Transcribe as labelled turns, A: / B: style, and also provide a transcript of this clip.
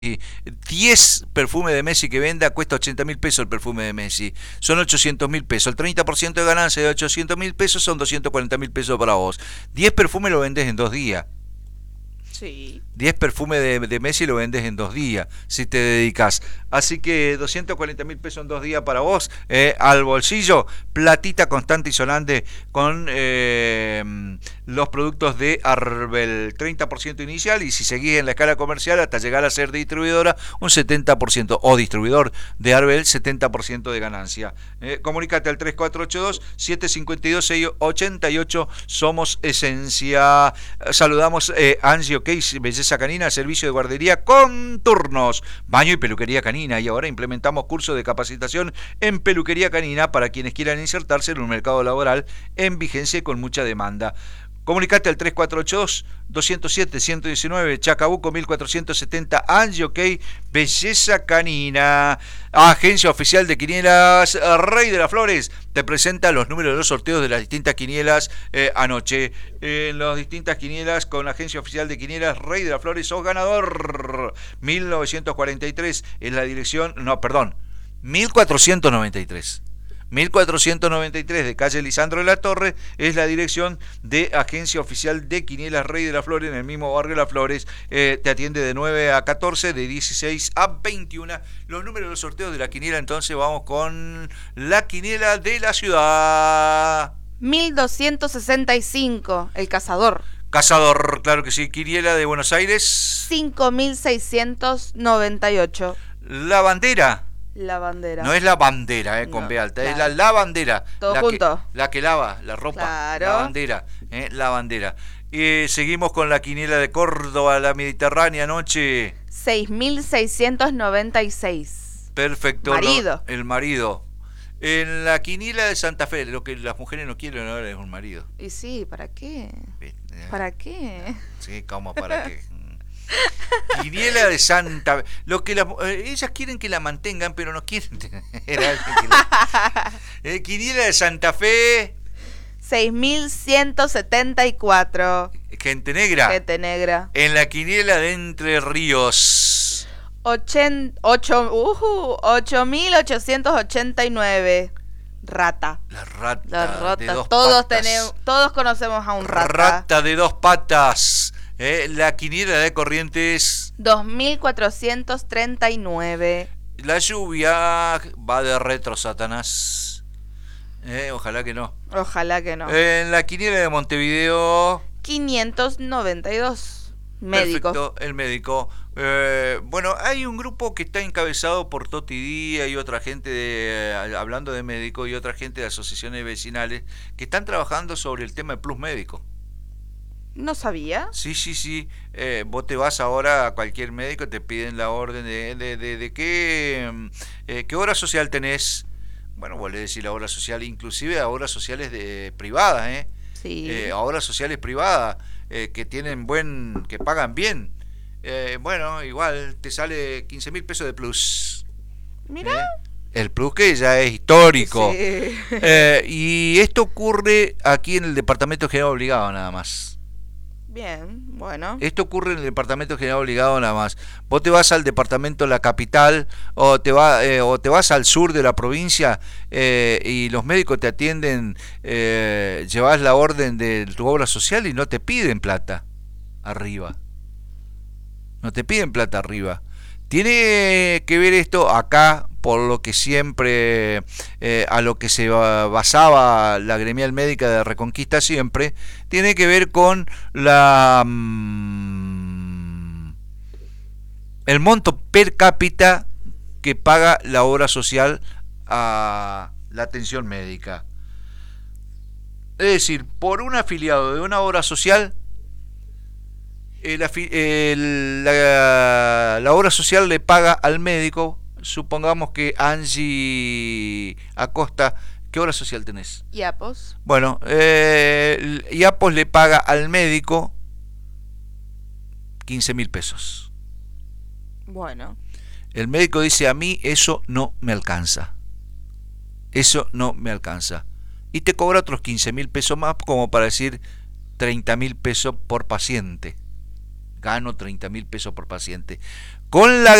A: 10 perfumes de Messi que venda, cuesta 80.000 pesos el perfume de Messi. Son 800.000 pesos. El 30% de ganancia de 800.000 pesos son 240.000 pesos para vos. 10 perfumes lo vendes en 2 días.
B: Sí.
A: 10 perfumes de Messi lo vendes en 2 días, si te dedicas. Así que 240.000 pesos en 2 días para vos, al bolsillo, platita constante y sonante con los productos de Arbel. 30% inicial y si seguís en la escala comercial hasta llegar a ser distribuidora, un 70%, o distribuidor de Arbel, 70% de ganancia. Comunicate al 3482-752-688, somos Esencia. Saludamos Angie OK, Belleza Canina, servicio de guardería con turnos, baño y peluquería canina, y ahora implementamos cursos de capacitación en peluquería canina para quienes quieran insertarse en un mercado laboral en vigencia y con mucha demanda. Comunicate al 3482-207-119, Chacabuco 1470, Angie OK, Belleza Canina. Agencia Oficial de Quinielas Rey de las Flores te presenta los números de los sorteos de las distintas quinielas anoche. En las distintas quinielas con la Agencia Oficial de Quinielas Rey de las Flores sos ganador. 1943 es la dirección, no, perdón, 1493. 1493 de calle Lisandro de la Torre es la dirección de Agencia Oficial de Quinielas Rey de las Flores en el mismo barrio Las Flores. Te atiende de 9 a 14, de 16 a 21. Los números de los sorteos de la quiniela, entonces vamos con la quiniela de la ciudad.
B: 1265, el cazador.
A: Cazador, claro que sí. Quiniela de Buenos Aires.
B: 5698.
A: La bandera.
B: La bandera.
A: No es la bandera, con
B: No,
A: B alta,
B: claro.
A: es la lavandera.
B: Todo
A: la
B: junto.
A: La que lava la ropa.
B: Claro.
A: La bandera, la bandera. Seguimos con la quiniela de Córdoba, la Mediterránea anoche.
B: 6696.
A: Perfecto.
B: Marido.
A: El marido. En la quiniela de Santa Fe, lo que las mujeres no quieren ahora es un marido.
B: Y sí, ¿para qué? ¿Para qué?
A: Sí, ¿cómo para qué? Quiniela de Santa Fe. Lo que ellas quieren que la mantengan, pero no quieren tener a alguien que quiniela de Santa Fe.
B: 6174.
A: Gente negra.
B: Gente negra.
A: En la quiniela de Entre Ríos.
B: 8889. Rata.
A: La rata.
B: La rata.
A: De dos
B: Todos
A: patas.
B: todos conocemos a un rata.
A: Rata de dos patas. La quiniela de Corrientes.
B: 2439.
A: La lluvia va de retro, Satanás. Ojalá que no.
B: Ojalá que no.
A: En la quiniela de Montevideo.
B: 592. Médico.
A: Perfecto, el médico. Bueno, hay un grupo que está encabezado por Toti Díaz y otra gente, hablando de médico, y otra gente de asociaciones vecinales que están trabajando sobre el tema de plus médico.
B: ¿No sabía?
A: Sí. Vos te vas ahora a cualquier médico, te piden la orden de qué hora social tenés. Bueno, vos le decís la hora social, inclusive a horas sociales privadas,
B: Sí.
A: a horas sociales privadas que tienen que pagan bien. Bueno, igual te sale 15.000 pesos de plus.
B: Mira.
A: El plus que ya es histórico.
B: Sí.
A: Y esto ocurre aquí en el Departamento General Obligado nada más.
B: Bien, bueno.
A: Esto ocurre en el Departamento General Obligado nada más. Vos te vas al departamento La Capital o te vas al sur de la provincia y los médicos te atienden, llevas la orden de tu obra social y no te piden plata arriba. No te piden plata arriba. Tiene que ver esto acá, por lo que siempre, a lo que se basaba la gremial médica de Reconquista siempre, tiene que ver con el monto per cápita que paga la obra social a la atención médica. Es decir, por un afiliado de una obra social, la obra social le paga al médico, supongamos que Angie Acosta, ¿qué obra social tenés?
B: Iapos.
A: Bueno, Iapos le paga al médico 15.000 pesos.
B: Bueno.
A: El médico dice, a mí eso no me alcanza. Eso no me alcanza. Y te cobra otros 15.000 pesos más, como para decir 30.000 pesos por paciente. gano 30.000 pesos por paciente. Con la